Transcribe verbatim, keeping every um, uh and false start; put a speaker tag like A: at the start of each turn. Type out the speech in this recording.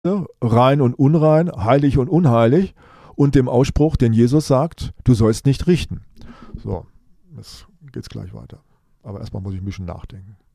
A: rein und unrein, heilig und unheilig und dem Ausspruch, den Jesus sagt, du sollst nicht richten. So, jetzt geht's gleich weiter. Aber erstmal muss ich ein bisschen nachdenken.